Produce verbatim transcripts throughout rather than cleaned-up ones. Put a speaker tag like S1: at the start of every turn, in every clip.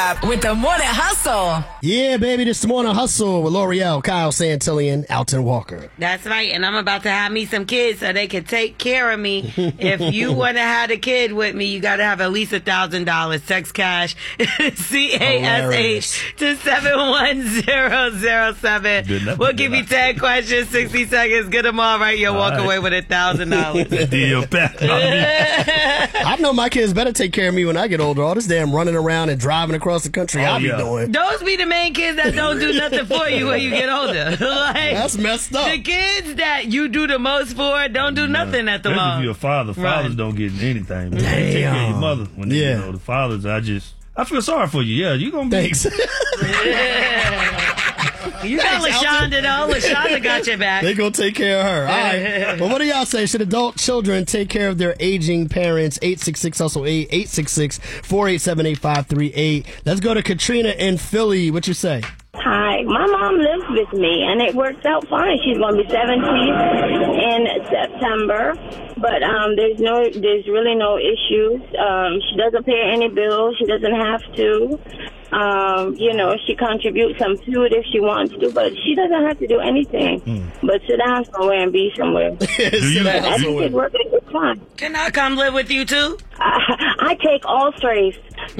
S1: vibe with the Morning Hustle.
S2: Yeah, baby, this is the Morning Hustle with L'Oreal, Kyle Santillian, Alton Walker.
S3: That's right, and I'm about to have me some kids so they can take care of me. If you want to have a kid with me, you got to have at least a thousand dollars. Text cash, C A S H to seven one zero zero seven. We'll give you ten questions, sixty seconds. Get them all right. You'll walk
S4: right.
S3: away with a thousand dollars.
S4: Deal back.
S2: I know my kids better take care of me when I get older. All this damn running around and driving across the country
S4: Oh,
S2: I'll
S4: yeah.
S2: be doing.
S3: Those be the main kids that don't do nothing for you when you get older. Like,
S2: That's messed up.
S3: the kids that you do the most for don't do nothing at the
S4: Especially if
S3: moment.
S4: you're a father. Fathers
S3: Right.
S4: don't get anything. Man. They take care of your mother when they
S2: Yeah.
S4: get older. Fathers, I just, I feel sorry for you. Yeah, you gonna be.
S2: Thanks.
S3: You got
S2: Thanks,
S3: LaShonda, though. LaShonda got your back.
S2: They gonna take care of her. All right. Well, what do y'all say? Should adult children take care of their aging parents? eight six six hustle eight, eight six six, four eight seven, eight five three eight. Let's go to Katrina in Philly. What you say?
S5: Hi, my mom lives with me, and it works out fine. She's going to be seventy in September, but um, there's no, there's really no issues. Um, she doesn't pay any bills. She doesn't have to. Um, you know, she contributes some food if she wants to, but she doesn't have to do anything
S4: Mm.
S5: but sit down somewhere and be somewhere.
S4: Do you,
S5: I think it's working. It's fine.
S3: Can I come live with you, too?
S5: I, I take all strays.
S4: you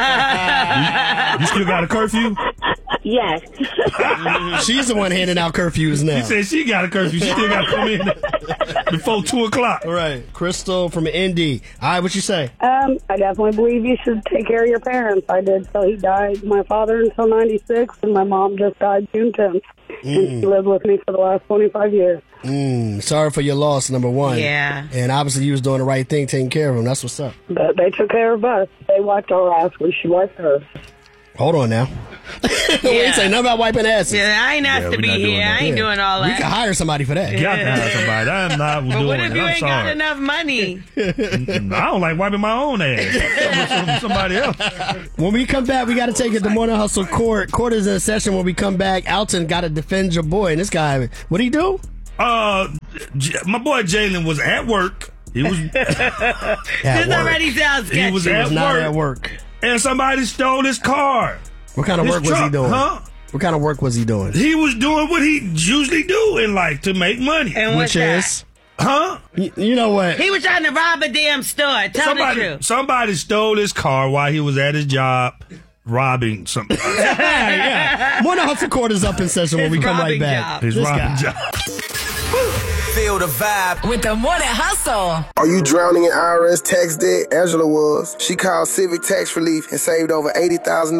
S4: still got a curfew?
S5: Yes.
S2: She's the one handing out curfews now.
S4: She said she got a curfew. She still got to come in before two o'clock.
S2: All right. Crystal from Indy. All right, what you say?
S6: Um, I definitely believe you should take care of your parents. I did. So he died, my father, until ninety-six, and my mom just died June tenth. And she lived with me for the last twenty-five years.
S2: Mm, sorry for your loss, number one.
S3: Yeah.
S2: And obviously you was doing the right thing, taking care of him. That's what's up.
S6: But they took care of us. They wiped our ass when she wiped hers.
S2: Hold on now. We ain't say nothing about wiping asses.
S3: Yeah, I ain't asked
S4: Yeah,
S3: to
S4: we
S3: be
S4: not doing
S3: here.
S4: that.
S3: I ain't
S2: Yeah.
S3: doing all
S2: We
S3: that.
S2: can hire somebody for that.
S4: You got to have somebody. I am not
S3: But
S4: doing
S3: what if
S4: it.
S3: you
S4: I'm
S3: ain't got
S4: sorry.
S3: enough money?
S4: I don't like wiping my own ass. Somebody else.
S2: When we come back, we got to take it to Morning Hustle Court. Court is in a session. When we come back, Alton got to defend your boy. And this guy, what'd he do?
S4: Uh, J- my boy Jalen was at work. He was.
S2: At
S3: This
S2: work.
S3: already sounds sketchy.
S4: He was
S2: He
S4: at
S2: was not
S4: work.
S2: at work.
S4: And somebody stole his car.
S2: What kind of
S4: His
S2: work was he
S4: truck,
S2: doing?
S4: huh?
S2: What kind of work was he doing?
S4: He was doing what he usually do in life to make money.
S3: And what's
S2: Which
S3: that?
S2: is,
S4: Huh?
S2: you, you know what?
S3: He was trying to rob a damn store. Tell
S4: somebody,
S3: the truth.
S4: somebody stole his car while he was at his job robbing something.
S2: yeah. Morning Hustle Court is up in session when
S3: His
S2: we come right
S3: robbing
S2: back.
S3: job.
S4: His
S2: This
S4: robbing
S2: guy.
S4: job.
S1: Feel the vibe
S7: With the Morning Hustle.
S8: Are you drowning in I R S tax debt? Angela was. She called Civic Tax Relief and saved over eighty thousand dollars.